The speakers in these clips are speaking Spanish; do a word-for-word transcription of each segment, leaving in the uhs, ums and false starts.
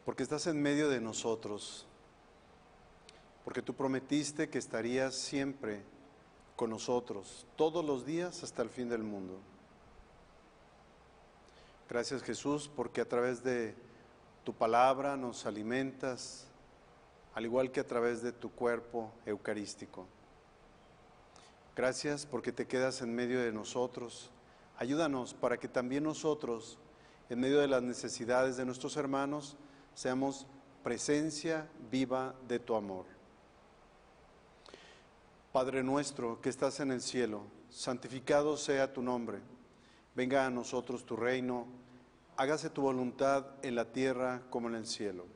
porque estás en medio de nosotros, porque tú prometiste que estarías siempre con nosotros, todos los días hasta el fin del mundo. Gracias, Jesús, porque a través de tu palabra nos alimentas, al igual que a través de tu cuerpo eucarístico. Gracias porque te quedas en medio de nosotros. Ayúdanos para que también nosotros, en medio de las necesidades de nuestros hermanos, seamos presencia viva de tu amor. Padre nuestro que estás en el cielo, santificado sea tu nombre. Venga a nosotros tu reino, hágase tu voluntad en la tierra como en el cielo.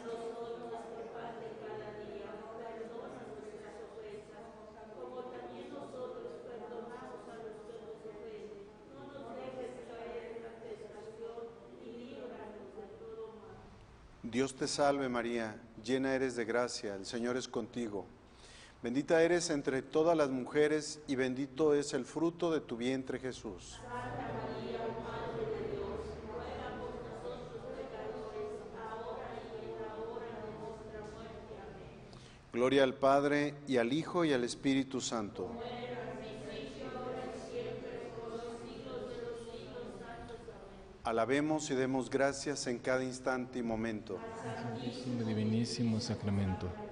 Dios te salve María, llena eres de gracia, el Señor es contigo. Bendita eres entre todas las mujeres y bendito es el fruto de tu vientre Jesús. Santa María, Madre de Dios, ruega por nosotros pecadores, ahora y en la hora de nuestra muerte. Amén. Gloria al Padre, y al Hijo, y al Espíritu Santo. Como era en el principio, ahora y siempre, por los siglos de los siglos. Santos. Amén. Alabemos y demos gracias en cada instante y momento. Santísimo y divinísimo sacramento.